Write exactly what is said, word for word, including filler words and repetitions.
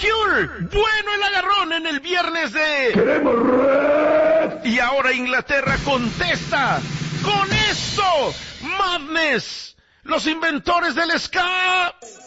Cure, bueno el agarrón en el viernes de... ¡Queremos Red! Y ahora Inglaterra contesta con esto, Madness, los inventores del ska.